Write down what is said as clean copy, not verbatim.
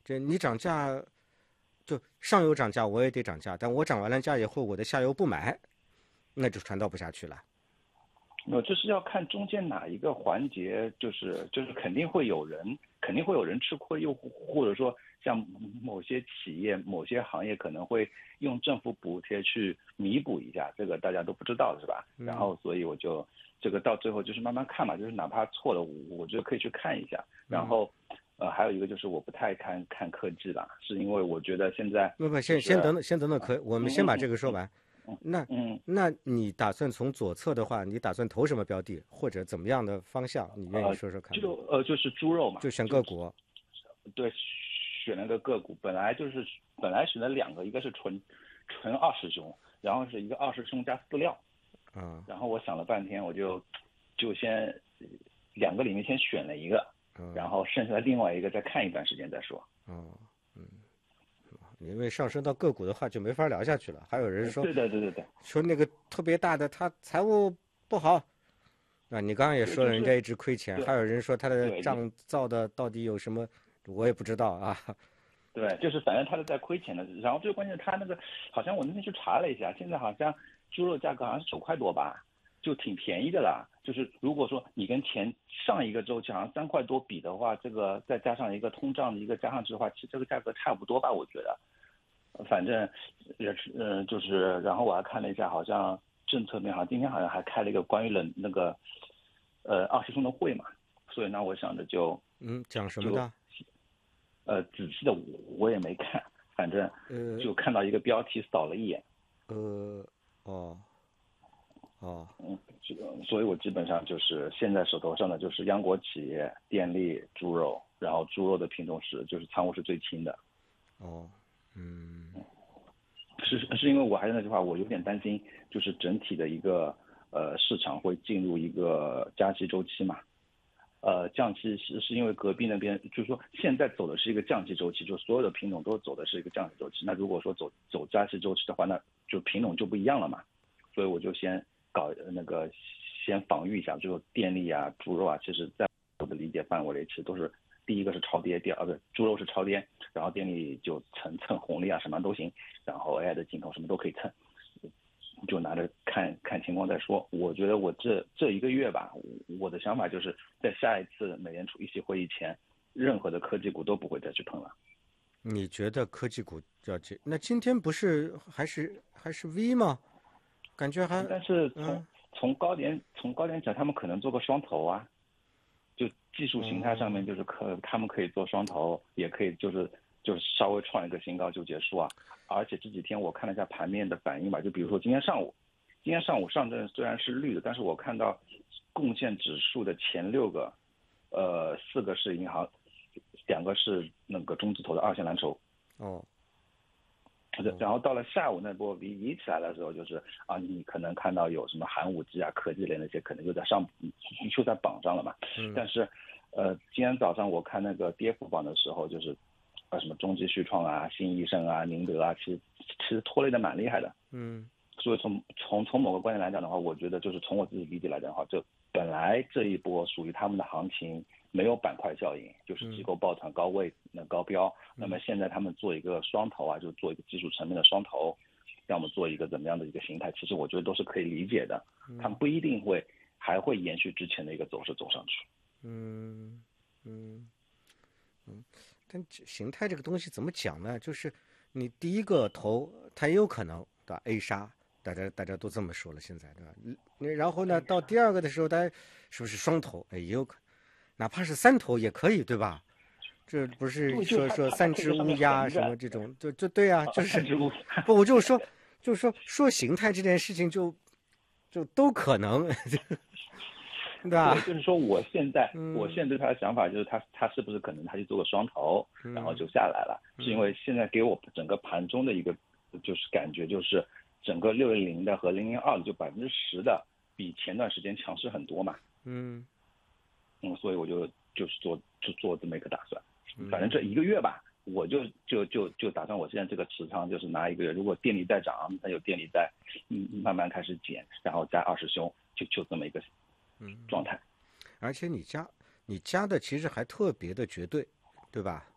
这你涨价，就上游涨价我也得涨价，但我涨完了价以后，我的下游不买，那就传导不下去了。 就是要看中间哪一个环节，就是肯定会有人吃亏，又或者说像某些企业、某些行业可能会用政府补贴去弥补一下，这个大家都不知道是吧？然后所以我就这个到最后就是慢慢看嘛，就是哪怕错了，我觉得可以去看一下。然后还有一个就是我不太看科技了，是因为我觉得现在不，先等等，我们先把这个说完。那你打算从左侧的话，你打算投什么标的，或者怎么样的方向？你愿意说说看？ 就是猪肉嘛， 就选个股。 对，选了个个股，本来选了两个，一个是纯二师兄，然后是一个二师兄加饲料。然后我想了半天，我就先两个里面先选了一个，然后剩下的另外一个再看一段时间再说。 因为上升到个股的话就没法聊下去了。还有人说， 对， 说那个特别大的他财务不好，你刚刚也说了，人家一直亏钱。还有人说他的账造的到底有什么，我也不知道啊。 对，就是反正他是在亏钱的。然后最关键他那个，好像我那天去查了一下，现在好像猪肉价格好像是9块多吧，就挺便宜的啦。就是如果说你跟上一个周期好像3块多比的话，这个再加上一个通胀的一个加上去的话，其实这个价格差不多吧，我觉得。反正就是，然后我还看了一下，好像政策面今天好像还开了一个关于那个二师兄的会嘛，所以呢，我想着就讲什么的？ 仔细的我也没看，反正就看到一个标题扫了一眼。所以我基本上就是现在手头上的就是央国企业、电力、猪肉，然后猪肉的品种就是仓库是最轻的。是因为我还是那句话，我有点担心，就是整体的一个市场会进入一个加息周期嘛。降息是因为隔壁那边就是说现在走的是一个降息周期，就所有的品种都走的是一个降息周期。那如果说走加息周期的话，那就品种就不一样了嘛。所以我就先先防御一下，就电力啊、猪肉啊，其实在我的理解范围里，其实都是第一个是超跌，第二个猪肉是超跌，然后电力就蹭红利啊，什么都行，然后 AI 的镜头什么都可以蹭。就拿着看情况再说。我觉得我这一个月吧，我的想法就是在下一次美联储议息会议前，任何的科技股都不会再去碰了。 你觉得科技股要这？那今天不是还是 V 吗？感觉还…… 但是从高点讲，他们可能做个双头啊，就技术形态上面就是他们可以做双头，也可以就是稍微创一个新高就结束啊。而且这几天我看了一下盘面的反应吧，就比如说今天上午上证虽然是绿的，但是我看到贡献指数的前6个，4个是银行，2个是那个中字头的2线蓝筹。然后到了下午那波 V 起来的时候，就是你可能看到有什么寒武纪啊、科技类那些，可能就在榜上了嘛。但是今天早上我看那个跌幅榜的时候，就是什么中基旭创啊、新医盛啊、宁德啊，其实拖累的蛮厉害的。所以从某个观点来讲的话，我觉得就是从我自己理解来讲的话，就本来这一波属于他们的行情没有板块效应，就是机构抱团高位高标。那么现在他们做一个双头啊，就做一个技术层面的双头，要么做一个怎么样的一个形态，其实我觉得都是可以理解的。他们不一定还会延续之前的一个走势走上去。 但形态这个东西怎么讲呢？就是你第一个投，它也有可能对吧 ？A 杀，大家都这么说了，现在对吧？然后呢，到第二个的时候，大家是不是双头？也有可能，哪怕是3头也可以，对吧？这不是说3只乌鸦什么这种，就对啊，就是不，我就是说形态这件事情就都可能。对吧？ 对，就是说我现在对他的想法就是他是不是可能他去做个双头，然后就下来了，是因为现在给我整个盘中的一个就是感觉就是整个610的和002的就10%的比前段时间强势很多嘛。所以我就是做这么一个打算。反正这一个月吧，我就打算我现在这个持仓就是拿一个月，如果电力在涨，那有电力在慢慢开始减，然后加二师兄，就这么一个状态。 而且你加的其实还特别的绝对，对吧？